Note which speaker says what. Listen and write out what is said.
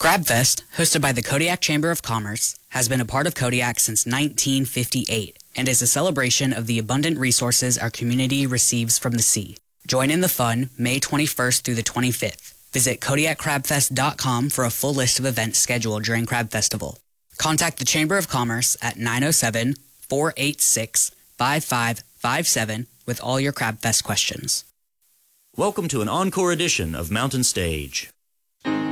Speaker 1: CrabFest, hosted by the Kodiak Chamber of Commerce, has been a part of Kodiak since 1958 and is a celebration of the abundant resources our community receives from the sea. Join in the fun May 21st through the 25th. Visit KodiakCrabFest.com for a full list of events scheduled during Crab Festival. Contact the Chamber of Commerce at 907-486-5557 with all your CrabFest questions.
Speaker 2: Welcome to an encore edition of Mountain Stage.